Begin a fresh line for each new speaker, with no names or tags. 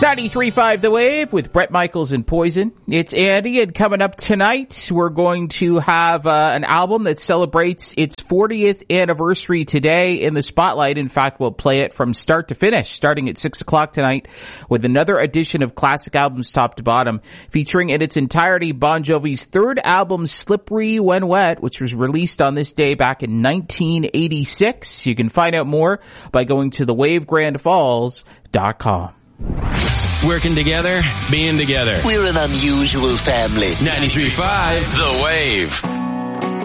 93.5 The Wave with Bret Michaels and Poison. It's Andy, and coming up tonight, we're going to have an album that celebrates its 40th anniversary today in the spotlight. In fact, we'll play it from start to finish, starting at 6 o'clock tonight with another edition of Classic Albums Top to Bottom, featuring in its entirety Bon Jovi's third album, Slippery When Wet, which was released on this day back in 1986. You can find out more by going to thewavegrandfalls.com.
Working together, being together.
We're an unusual family.
93.5
The Wave.